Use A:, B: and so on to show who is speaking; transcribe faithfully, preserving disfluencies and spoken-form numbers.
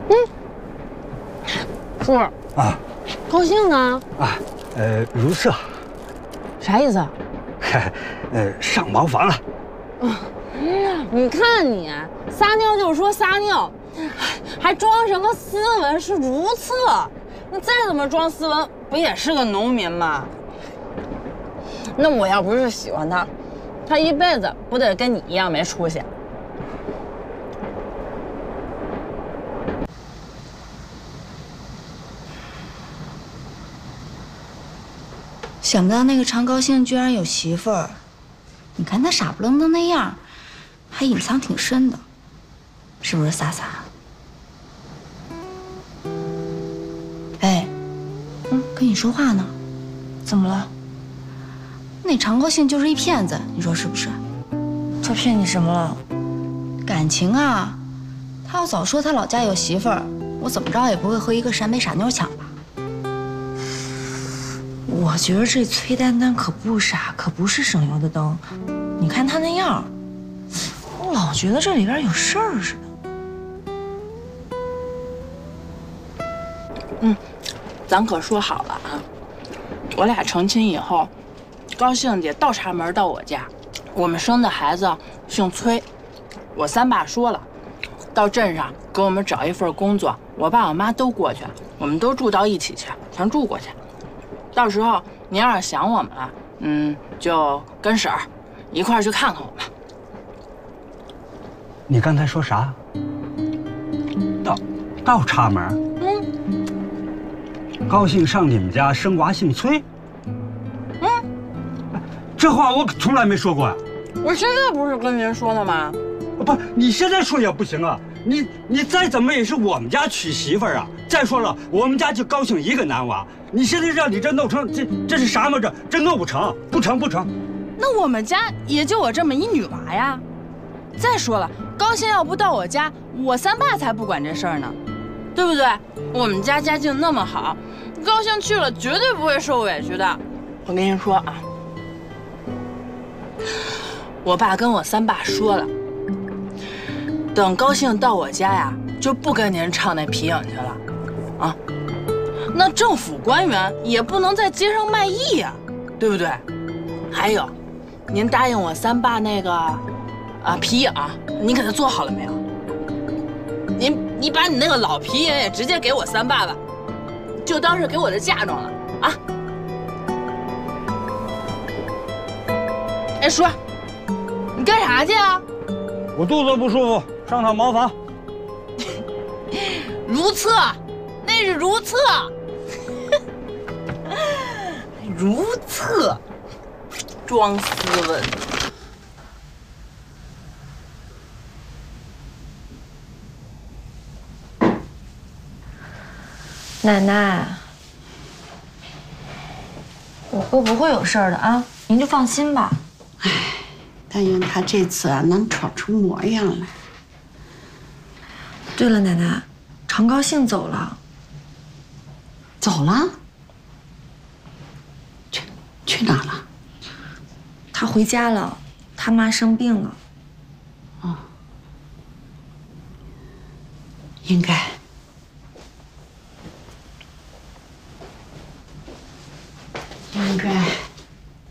A: 嗯，叔
B: 啊，
A: 高兴呢？
B: 啊，呃，如厕。
A: 啥意思？
B: 呃，上茅房了。
A: 嗯，你看你撒尿就说撒尿，还装什么斯文是如厕？你再怎么装斯文，不也是个农民吗？那我要不是喜欢他，他一辈子不得跟你一样没出息？
C: 想不到那个常高兴居然有媳妇儿，你看他傻不愣登那样，还隐藏挺深的，是不是飒飒？哎，嗯，跟你说话呢，怎么了？那常高兴就是一骗子，你说是不是？
D: 他骗你什么了？
C: 感情啊，他要早说他老家有媳妇儿，我怎么着也不会和一个陕北傻妞抢吧。
D: 我觉得这崔丹丹可不傻，可不是省油的灯。你看她那样，我老觉得这里边有事儿似
A: 的。嗯，咱可说好了啊，我俩成亲以后，高兴姐倒插门到我家，我们生的孩子姓崔。我三爸说了，到镇上给我们找一份工作，我爸我妈都过去，我们都住到一起去，全住过去。到时候您要是想我们了，嗯，就跟婶儿一块儿去看看我们。
B: 你刚才说啥？倒倒插门？嗯。高兴上你们家生娃姓崔？嗯。这话我可从来没说过呀。
A: 我现在不是跟您说的吗？
B: 不，你现在说也不行啊。你你再怎么也是我们家娶媳妇儿啊！再说了，我们家就高兴一个男娃，你现在让你这弄成这这是啥嘛？这这弄不成，不成不成。
A: 那我们家也就我这么一女娃呀。再说了，高兴要不到我家，我三爸才不管这事儿呢，对不对？我们家家境那么好，高兴去了绝对不会受委屈的。我跟您说啊，我爸跟我三爸说了。等高兴到我家呀，就不跟您唱那皮影去了，啊，那政府官员也不能在街上卖艺呀，对不对？还有，您答应我三爸那个，啊皮影，你给他做好了没有？您你把你那个老皮影也直接给我三爸吧，就当是给我的嫁妆了啊！哎叔，你干啥去啊？
B: 我肚子不舒服。上趟茅房，
A: 如厕，那是如厕，如厕，装斯文。
D: 奶奶，我哥不会有事儿的啊，您就放心吧。
E: 哎，但愿他这次啊能闯出模样来。
D: 对了，奶奶，常高兴走了。
E: 走了？去去哪了？
D: 他回家了，他妈生病了。
E: 哦，应该。应该。